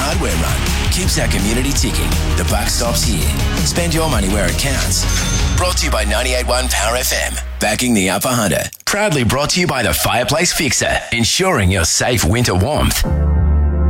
hardware run keeps our community ticking. The buck stops here. Spend your money where it counts. Brought to you by 98.1 Power FM. Backing the Upper Hunter. Proudly brought to you by the Fireplace Fixer. Ensuring your safe winter warmth.